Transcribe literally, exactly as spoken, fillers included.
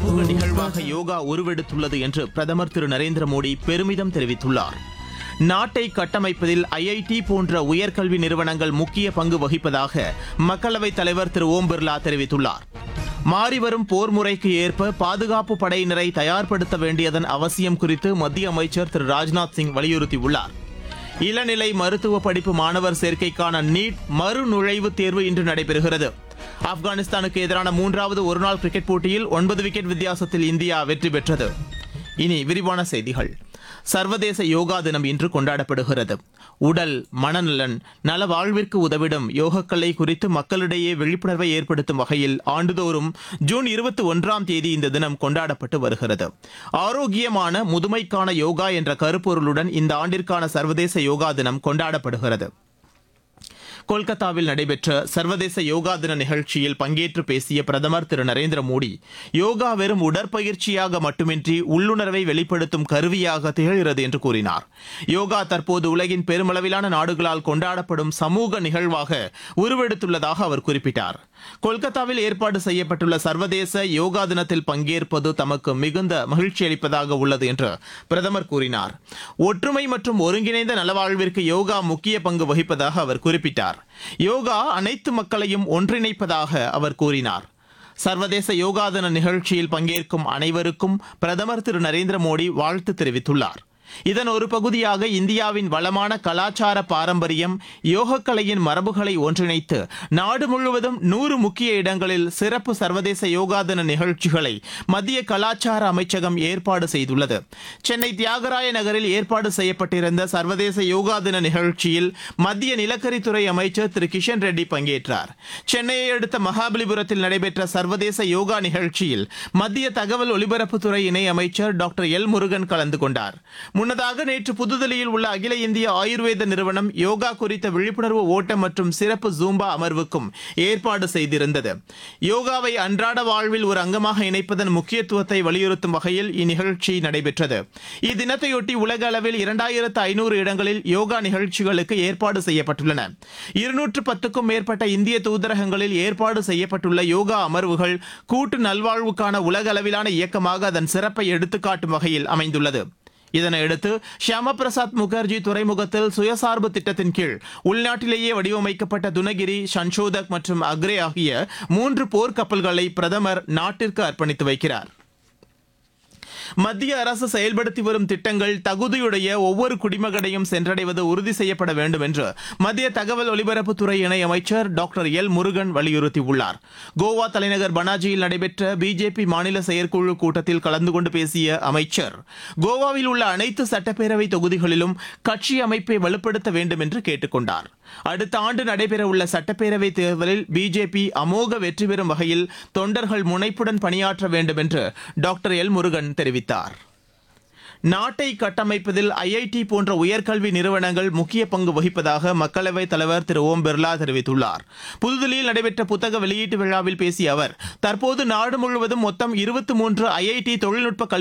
சமூக நிகழ்வாக யோகா உருவெடுத்துள்ளது என்று பிரதமர் திரு நரேந்திர மோடி பெருமிதம் தெரிவித்துள்ளார். நாட்டை கட்டமைப்பதில் ஐஐடி போன்ற உயர்கல்வி நிறுவனங்கள் முக்கிய பங்கு வகிப்பதாக மக்களவைத் தலைவர் திரு ஓம் பிர்லா தெரிவித்துள்ளார். மாறிவரும் போர் முறைக்கு ஏற்ப பாதுகாப்பு படையினரை தயார்படுத்த வேண்டியதன் அவசியம் குறித்து மத்திய அமைச்சர் திரு ராஜ்நாத் சிங் வலியுறுத்தியுள்ளார். இளநிலை மருத்துவ படிப்பு மாணவர் சேர்க்கைக்கான நீட் மறு நுழைவுத் தேர்வு இன்று நடைபெறுகிறது. ஆப்கானிஸ்தானுக்கு எதிரான மூன்றாவது ஒருநாள் கிரிக்கெட் போட்டியில் ஒன்பது விக்கெட் வித்தியாசத்தில் இந்தியா வெற்றி பெற்றது. இனி விரிவான செய்திகள். சர்வதேச யோகா தினம் இன்று கொண்டாடப்படுகிறது. உடல், மனநலன், நல வாழ்விற்கு உதவிடும் யோகக்கலை குறித்து மக்களிடையே விழிப்புணர்வை ஏற்படுத்தும் வகையில் ஆண்டுதோறும் ஜூன் இருபத்தி ஒன்றாம் தேதி இந்த தினம் கொண்டாடப்பட்டு வருகிறது. ஆரோக்கியமான முதுமைக்கான யோகா என்ற கருப்பொருளுடன் இந்த ஆண்டிற்கான சர்வதேச யோகா தினம் கொண்டாடப்படுகிறது. கொல்கத்தாவில் நடைபெற்ற சர்வதேச யோகா தின நிகழ்ச்சியில் பங்கேற்று பேசிய பிரதமர் திரு நரேந்திர மோடி, யோகா வெறும் உடற்பயிற்சியாக மட்டுமின்றி உள்ளுணர்வை வெளிப்படுத்தும் கருவியாக திகழ்கிறது என்று கூறினார். யோகா தற்போது உலகின் பெருமளவிலான நாடுகளால் கொண்டாடப்படும் சமூக நிகழ்வாக உருவெடுத்துள்ளதாக அவர் குறிப்பிட்டார். கொல்கத்தாவில் ஏற்பாடு செய்யப்பட்டுள்ள சர்வதேச யோகா தினத்தில் பங்கேற்பது தமக்கு மிகுந்த மகிழ்ச்சி அளிப்பதாக உள்ளது என்று பிரதமர் கூறினார். ஒற்றுமை மற்றும் ஒருங்கிணைந்த நலவாழ்விற்கு யோகா முக்கிய பங்கு வகிப்பதாக அவர் குறிப்பிட்டார். யோகா அனைத்து மக்களையும் ஒன்றிணைப்பதாக அவர் கூறினார். சர்வதேச யோகா தின நிகழ்ச்சியில் பங்கேற்கும் அனைவருக்கும் பிரதமர் திரு நரேந்திர மோடி வாழ்த்து தெரிவித்துள்ளார். இதன் ஒரு பகுதியாக இந்தியாவின் வளமான கலாச்சார பாரம்பரியம், யோகக்கலையின் மரபுகளை ஒன்றிணைத்து நாடு முழுவதும் நூறு முக்கிய இடங்களில் சிறப்பு சர்வதேச யோகா தின நிகழ்ச்சிகளை மத்திய கலாச்சார அமைச்சகம் ஏற்பாடு செய்துள்ளது. சென்னை தியாகராய நகரில் ஏற்பாடு செய்யப்பட்டிருந்த சர்வதேச யோகா தின நிகழ்ச்சியில் மத்திய நிலக்கரித்துறை அமைச்சர் திரு கிஷன் ரெட்டி பங்கேற்றார். சென்னையை அடுத்த மகாபலிபுரத்தில் நடைபெற்ற சர்வதேச யோகா நிகழ்ச்சியில் மத்திய தகவல் ஒலிபரப்புத்துறை இணை அமைச்சர் டாக்டர் எல் முருகன் கலந்து கொண்டார். முன்னதாக நேற்று புதுதில்லியில் உள்ள அகில இந்திய ஆயுர்வேத நிறுவனம் யோகா குறித்த விழிப்புணர்வு ஓட்டம் மற்றும் சிறப்பு ஜூம்பா அமர்வுக்கும் ஏற்பாடு செய்திருந்தது. யோகாவை அன்றாட வாழ்வில் ஒரு அங்கமாக இணைப்பதன் முக்கியத்துவத்தை வலியுறுத்தும் வகையில் இந்நிகழ்ச்சி நடைபெற்றது. இத்தினத்தையொட்டி உலக அளவில் இரண்டாயிரத்து ஐநூறு இடங்களில் யோகா நிகழ்ச்சிகளுக்கு ஏற்பாடு செய்யப்பட்டுள்ளன. இருநூற்று பத்துக்கும் மேற்பட்ட இந்திய தூதரகங்களில் ஏற்பாடு செய்யப்பட்டுள்ள யோகா அமர்வுகள் கூட்டு நல்வாழ்வுக்கான உலக அளவிலான இயக்கமாக அதன் சிறப்பை எடுத்துக்காட்டும் வகையில் அமைந்துள்ளது. இதனையடுத்து ஷியாமா பிரசாத் முகர்ஜி துறைமுகத்தில் சுயசார்பு திட்டத்தின் கீழ் உள்நாட்டிலேயே வடிவமைக்கப்பட்ட துனகிரி, சன்ஷோதக் மற்றும் அக்ரே ஆகிய மூன்று போர்க்கப்பல்களை பிரதமர் நாட்டிற்கு அர்ப்பணித்து வைக்கிறார். மத்திய அரசு செயல்படுத்தி வரும் திட்டங்கள் தகுதியுடைய ஒவ்வொரு குடிமகனையும் சென்றடைவது உறுதி செய்யப்பட வேண்டும் என்று மத்திய தகவல் ஒலிபரப்புத்துறை இணை அமைச்சர் டாக்டர் எல் முருகன் வலியுறுத்தியுள்ளார். கோவா தலைநகர் பனாஜியில் நடைபெற்ற பிஜேபி மாநில செயற்குழு கூட்டத்தில் கலந்து கொண்டு பேசிய அமைச்சர், கோவாவில் உள்ள அனைத்து சட்டப்பேரவை தொகுதிகளிலும் கட்சி அமைப்பை வலுப்படுத்த வேண்டும் என்று கேட்டுக் கொண்டார். அடுத்த ஆண்டு நடைபெறவுள்ள சட்டப்பேரவை தேர்தலில் பிஜேபி அமோக வெற்றி பெறும் வகையில் தொண்டர்கள் முனைப்புடன் பணியாற்ற வேண்டும் என்று டாக்டர் எல் முருகன் தெரிவித்தார். நாட்டை கட்டமைப்பதில் ஐஐடி போன்ற உயர்கல்வி நிறுவனங்கள் முக்கிய பங்கு வகிப்பதாக மக்களவைத் தலைவர் திரு ஓம் பிர்லா தெரிவித்துள்ளார். புதுதில்லியில் நடைபெற்ற புத்தக வெளியீட்டு விழாவில் பேசிய அவர், தற்போது நாடு முழுவதும் மொத்தம் இருபத்தி மூன்று ஐஐடி தொழில்நுட்ப கல்வி